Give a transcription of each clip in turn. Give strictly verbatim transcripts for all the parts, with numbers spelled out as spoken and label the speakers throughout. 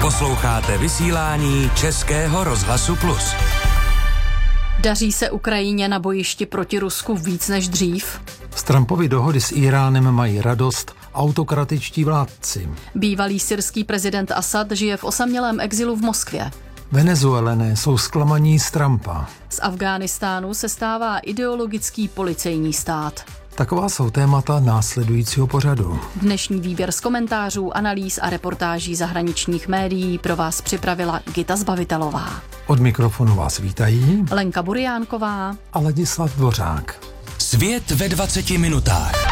Speaker 1: Posloucháte vysílání Českého rozhlasu Plus.
Speaker 2: Daří se Ukrajině na bojišti proti Rusku víc než dřív?
Speaker 3: Z Trumpovy dohody s Íránem mají radost autokratičtí vládci.
Speaker 2: Bývalý syrský prezident Asad žije v osamělém exilu v Moskvě.
Speaker 3: Venezuelané jsou zklamaní z Trumpa.
Speaker 2: Z Afghánistánu se stává ideologický policejní stát.
Speaker 3: Taková jsou témata následujícího pořadu.
Speaker 2: Dnešní výběr z komentářů, analýz a reportáží zahraničních médií pro vás připravila Gita Zbavitelová.
Speaker 3: Od mikrofonu vás vítají
Speaker 2: Lenka Buriánková
Speaker 3: a Ladislav Dvořák.
Speaker 1: Svět ve dvaceti minutách.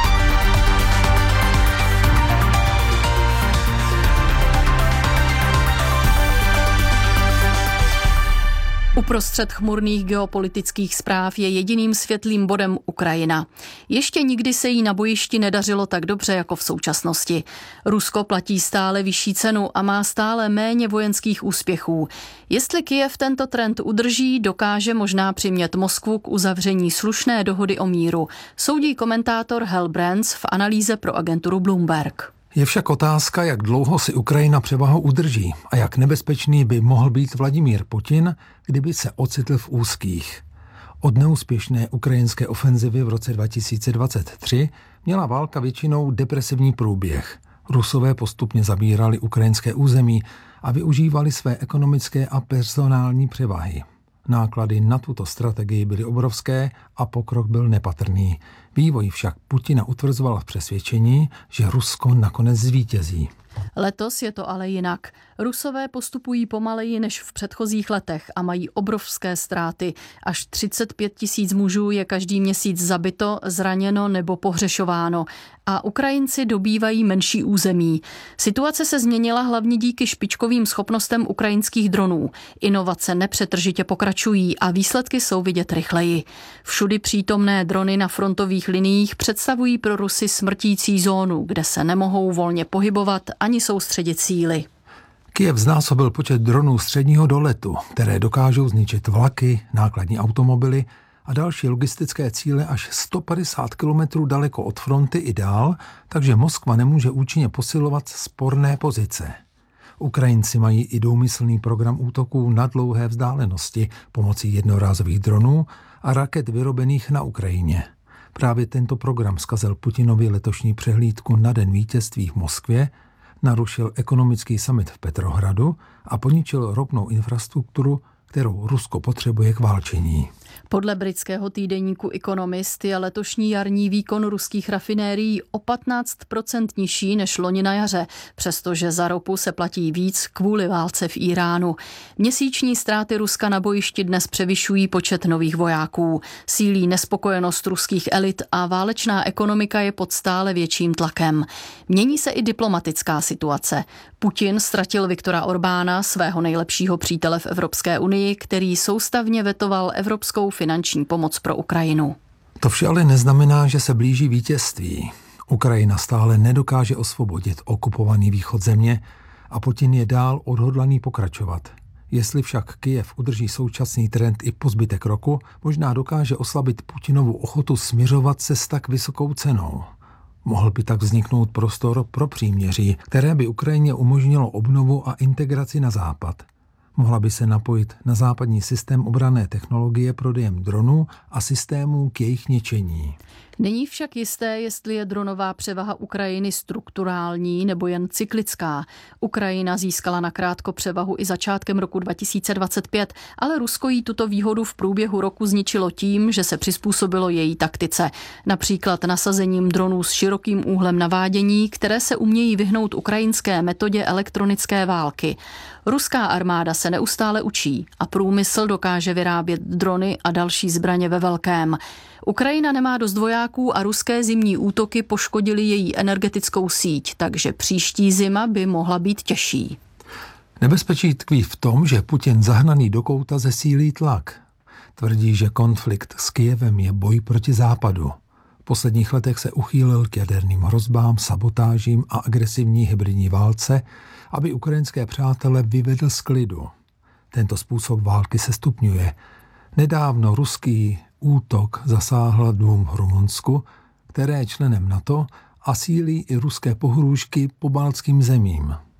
Speaker 2: Uprostřed chmurných geopolitických zpráv je jediným světlým bodem Ukrajina. Ještě nikdy se jí na bojišti nedařilo tak dobře jako v současnosti. Rusko platí stále vyšší cenu a má stále méně vojenských úspěchů. Jestli Kyjev tento trend udrží, dokáže možná přimět Moskvu k uzavření slušné dohody o míru, soudí komentátor Hal Brands v analýze pro agenturu Bloomberg.
Speaker 3: Je však otázka, jak dlouho si Ukrajina převahu udrží a jak nebezpečný by mohl být Vladimír Putin, kdyby se ocitl v úzkých. Od neúspěšné ukrajinské ofenzivy v roce dva tisíce dvacet tři měla válka většinou depresivní průběh. Rusové postupně zabírali ukrajinské území a využívali své ekonomické a personální převahy. Náklady na tuto strategii byly obrovské a pokrok byl nepatrný. Vývoj však Putina utvrzoval v přesvědčení, že Rusko nakonec zvítězí.
Speaker 2: Letos je to ale jinak. Rusové postupují pomaleji než v předchozích letech a mají obrovské ztráty. Až třicet pět tisíc mužů je každý měsíc zabito, zraněno nebo pohřešováno. A Ukrajinci dobývají menší území. Situace se změnila hlavně díky špičkovým schopnostem ukrajinských dronů. Inovace nepřetržitě pokračují a výsledky jsou vidět rychleji. Všudy přítomné drony na frontových liniích představují pro Rusy smrtící zónu, kde se nemohou volně pohybovat ani soustředit síly.
Speaker 3: Kyjev znásobil počet dronů středního doletu, které dokážou zničit vlaky, nákladní automobily a další logistické cíle až sto padesát kilometrů daleko od fronty i dál, takže Moskva nemůže účinně posilovat sporné pozice. Ukrajinci mají i důmyslný program útoků na dlouhé vzdálenosti pomocí jednorázových dronů a raket vyrobených na Ukrajině. Právě tento program zkazil Putinovi letošní přehlídku na den vítězství v Moskvě, narušil ekonomický summit v Petrohradu a poničil ropnou infrastrukturu, kterou Rusko potřebuje k válčení.
Speaker 2: Podle britského týdeníku Economist je letošní jarní výkon ruských rafinérií o patnáct procent nižší než loni na jaře, přestože za ropu se platí víc kvůli válce v Íránu. Měsíční ztráty Ruska na bojišti dnes převyšují počet nových vojáků. Sílí nespokojenost ruských elit a válečná ekonomika je pod stále větším tlakem. Mění se i diplomatická situace. Putin ztratil Viktora Orbána, svého nejlepšího přítele v Evropské unii, který soustavně vetoval evropskou finanční pomoc pro Ukrajinu.
Speaker 3: To vše ale neznamená, že se blíží vítězství. Ukrajina stále nedokáže osvobodit okupovaný východ země a Putin je dál odhodlaný pokračovat. Jestli však Kyjev udrží současný trend i po zbytek roku, možná dokáže oslabit Putinovu ochotu směřovat se s tak vysokou cenou. Mohl by tak vzniknout prostor pro příměří, které by Ukrajině umožnilo obnovu a integraci na západ. Mohla by se napojit na západní systém obranné technologie prodejem dronů a systémů k jejich ničení.
Speaker 2: Není však jisté, jestli je dronová převaha Ukrajiny strukturální nebo jen cyklická. Ukrajina získala nakrátko převahu i začátkem roku dva tisíce dvacet pět, ale Rusko jí tuto výhodu v průběhu roku zničilo tím, že se přizpůsobilo její taktice. Například nasazením dronů s širokým úhlem navádění, které se umějí vyhnout ukrajinské metodě elektronické války. Ruská armáda se neustále učí a průmysl dokáže vyrábět drony a další zbraně ve velkém. Ukrajina nemá dost vojáků a ruské zimní útoky poškodily její energetickou síť, takže příští zima by mohla být těžší.
Speaker 3: Nebezpečí tkví v tom, že Putin zahnaný do kouta zesílí tlak. Tvrdí, že konflikt s Kyjevem je boj proti západu. V posledních letech se uchýlil k jaderným hrozbám, sabotážím a agresivní hybridní válce, aby ukrajinské přátele vyvedl z klidu. Tento způsob války se stupňuje. Nedávno ruský útok zasáhl dům v Rumunsku, které je členem NATO a sílí i ruské pohrůžky pobaltským zemím.